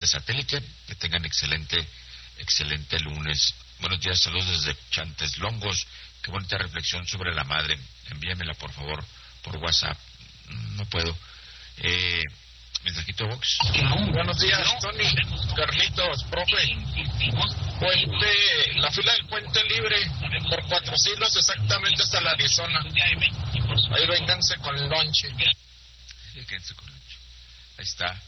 satélite. Que tengan excelente lunes. Buenos días, saludos desde Chanteslongos. Qué bonita reflexión sobre la madre. Envíamela, por favor, por WhatsApp. No puedo. Mensajito Vox. Buenos días, Tony, Carlitos, profe. Puente, la fila del puente libre por 4 siglos exactamente hasta la Arizona. Ahí vénganse con el lonche. Ahí está.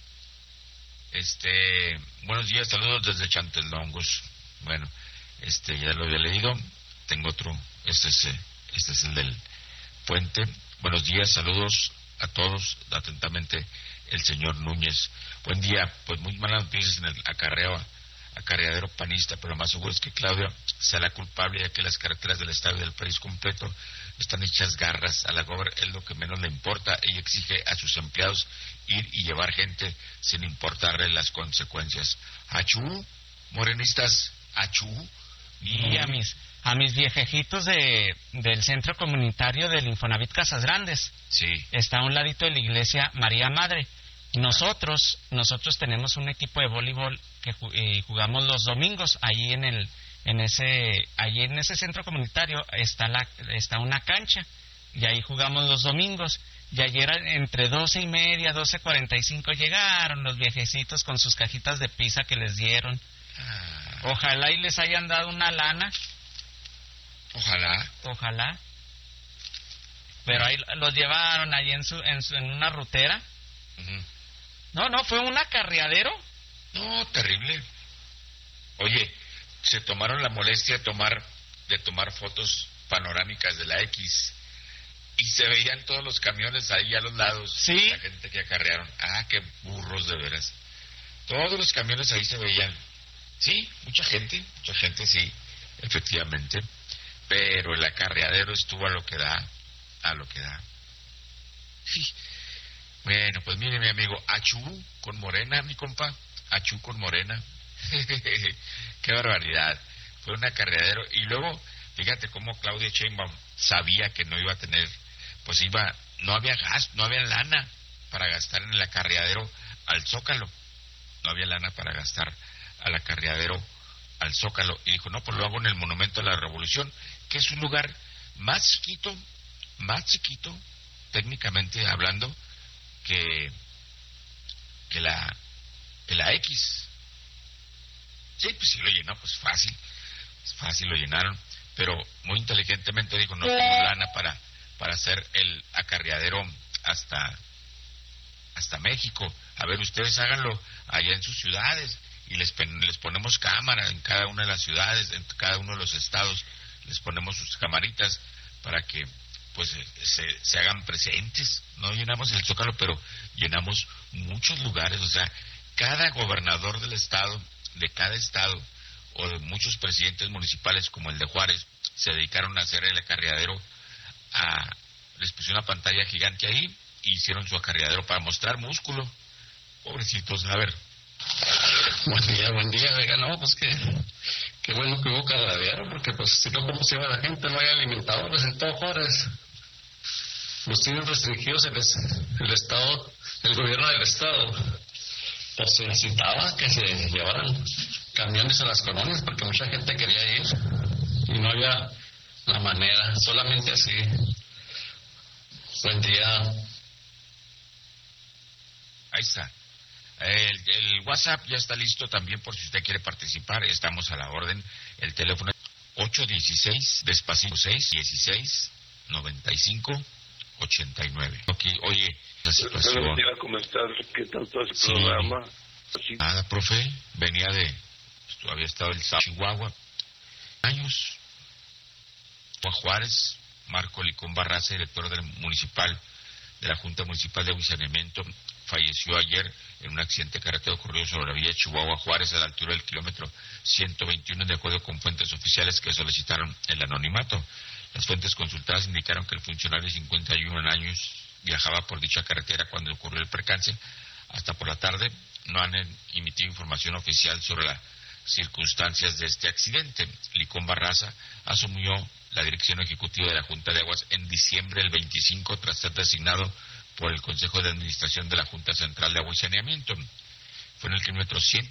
Buenos días, saludos desde Chanteslongos. Bueno, ya lo había leído. Tengo otro. Este es el del puente. Buenos días, saludos a todos. Atentamente, el señor Núñez. Buen día. Pues muy malas noticias en el acarreadero panista, pero lo más seguro es que Claudia sea la culpable, ya que las carreteras del estado y del país completo están hechas garras. A la gober es lo que menos le importa. Ella exige a sus empleados ir y llevar gente sin importarle las consecuencias. Achú, morenistas, achú. Y a mis viejejitos del centro comunitario del Infonavit Casas Grandes. Sí. Está a un ladito de la iglesia María Madre. Nosotros tenemos un equipo de voleibol que jugamos los domingos. Allí en ese centro comunitario está una cancha y ahí jugamos los domingos. Y ayer entre 12:30, 12:45 llegaron los viejecitos con sus cajitas de pizza que les dieron. Ojalá y les hayan dado una lana. Ojalá. Pero ahí los llevaron ahí en una rutera. Uh-huh. No, fue un acarreadero. No, terrible. Oye, se tomaron la molestia de tomar fotos panorámicas de la X y se veían todos los camiones ahí a los lados. Sí. La gente que acarrearon. Qué burros de veras. Todos los camiones ahí se veían. Sí, mucha gente, sí, efectivamente. Pero el acarreadero estuvo a lo que da. Sí. Bueno, pues mire, mi amigo, achú con Morena, mi compa, achú con Morena. Qué barbaridad. Fue un acarreadero. Y luego, fíjate cómo Claudia Sheinbaum sabía que no iba a tener, no había gas, no había lana para gastar en el acarreadero al Zócalo. No había lana para gastar al acarreadero al Zócalo. Y dijo, no, pues lo hago en el Monumento a la Revolución, que es un lugar más chiquito, técnicamente hablando, que la X. Sí, pues sí lo llenó, pues fácil lo llenaron, pero muy inteligentemente dijo, no tengo lana para hacer el acarreadero hasta México. A ver, ustedes háganlo allá en sus ciudades y les ponemos cámara en cada una de las ciudades, en cada uno de los estados, les ponemos sus camaritas para que pues se hagan presentes. No llenamos el Zócalo, pero llenamos muchos lugares. O sea, cada gobernador de cada estado, o de muchos presidentes municipales como el de Juárez, se dedicaron a hacer el acarreadero. Les pusieron una pantalla gigante ahí y hicieron su acarreadero para mostrar músculo. Pobrecitos. A ver. Buen día, oiga, no, pues qué bueno que hubo acarreadero, porque pues si no, ¿cómo se iba la gente? No hay alimentadores en todo Juárez. Los tienen restringidos el estado, el gobierno del estado. Pues se necesitaba que se llevaran camiones a las colonias, porque mucha gente quería ir y no había la manera, solamente así. Buen día. Ahí está. El WhatsApp ya está listo también por si usted quiere participar. Estamos a la orden. El teléfono es 816 despacito 616 95 89. Okay, oye, la situación. Quisiera comentar qué tal todo ese programa. Nada, profe, venía había estado el sábado en Chihuahua. Años. Juan Juárez, Marco Licón Barraza, director de la Junta Municipal de Agua y Saneamiento, falleció ayer en un accidente carretero ocurrido sobre la vía Chihuahua-Juárez a la altura del kilómetro 121, de acuerdo con fuentes oficiales que solicitaron el anonimato. Las fuentes consultadas indicaron que el funcionario de 51 años viajaba por dicha carretera cuando ocurrió el percance. Hasta por la tarde no han emitido información oficial sobre las circunstancias de este accidente. Licón Barraza asumió la dirección ejecutiva de la Junta de Aguas en diciembre del 25 tras ser designado por el Consejo de Administración de la Junta Central de Agua y Saneamiento. Fue en el kilómetro 100